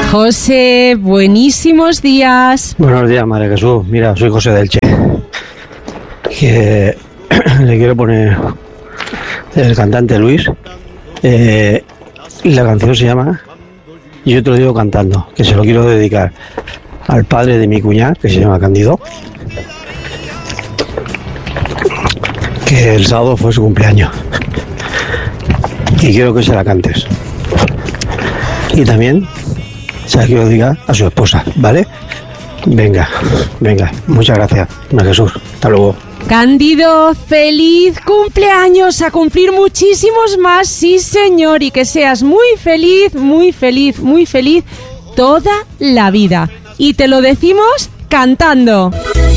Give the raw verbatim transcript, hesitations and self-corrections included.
José, buenísimos días. Buenos días, María Jesús. Mira, soy José del Che. Que le quiero poner el cantante Luis. Eh, la canción se llama Yo te lo digo cantando, que se lo quiero dedicar al padre de mi cuñada, que se llama Cándido, que el sábado fue su cumpleaños. Y quiero que se la cantes. Y también se la quiero dedicar a su esposa, ¿vale? Venga, venga, muchas gracias, María Jesús. Hasta luego. Cándido, feliz cumpleaños, a cumplir muchísimos más, sí señor, y que seas muy feliz, muy feliz, muy feliz toda la vida. Y te lo decimos cantando.